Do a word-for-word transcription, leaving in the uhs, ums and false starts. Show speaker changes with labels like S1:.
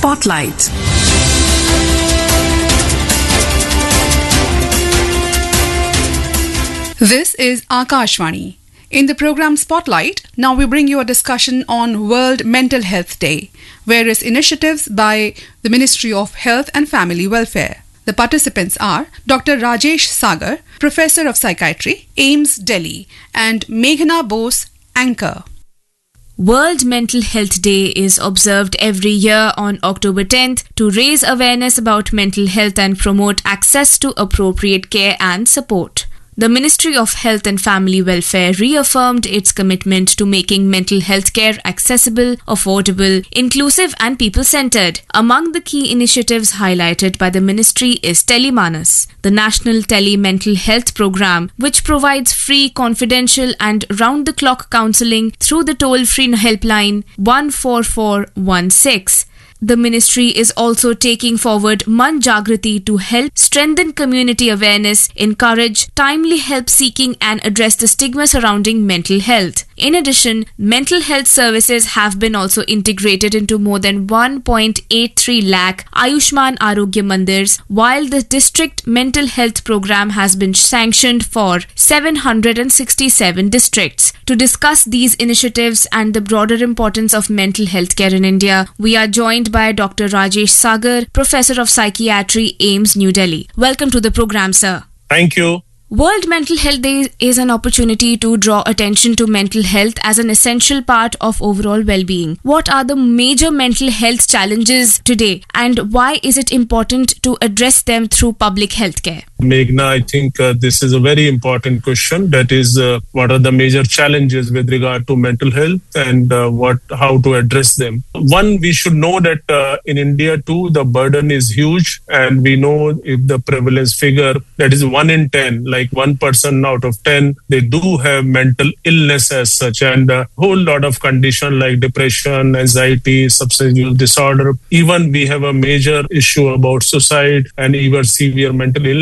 S1: Spotlight.
S2: This is Akashvani. In the program Spotlight, now we bring you a discussion on World Mental Health Day, various initiatives by the Ministry of Health and Family Welfare. The participants are Doctor Rajesh Sagar, Professor of Psychiatry, AIIMS Delhi, and Meghna Bose, Anchor.
S3: World Mental Health Day is observed every year on October tenth to raise awareness about mental health and promote access to appropriate care and support. The Ministry of Health and Family Welfare reaffirmed its commitment to making mental health care accessible, affordable, inclusive and people-centered. Among the key initiatives highlighted by the ministry is Telemanas, the National Tele Mental Health Program, which provides free, confidential and round-the-clock counselling through the toll-free helpline one four four one six. The ministry is also taking forward Man Jagriti to help strengthen community awareness, encourage timely help seeking and address the stigma surrounding mental health. In addition, mental health services have been also integrated into more than one point eight three lakh Ayushman Arogya Mandirs, while the district mental health program has been sanctioned for seven hundred sixty-seven districts. To discuss these initiatives and the broader importance of mental health care in India, we are joined by Doctor Rajesh Sagar, Professor of Psychiatry, AIIMS, New Delhi. Welcome to the program, sir.
S4: Thank you.
S3: World Mental Health Day is an opportunity to draw attention to mental health as an essential part of overall well-being. What are the major mental health challenges today, and why is it important to address them through public health care?
S4: Meghna, I think uh, this is a very important question. That is, uh, what are the major challenges with regard to mental health and uh, what, how to address them? One, we should know that uh, in India too, the burden is huge, and we know if the prevalence figure, that is one in ten, like one person out of ten, they do have mental illness as such, and a whole lot of condition like depression, anxiety, substance use disorder. Even we have a major issue about suicide and even severe mental illness.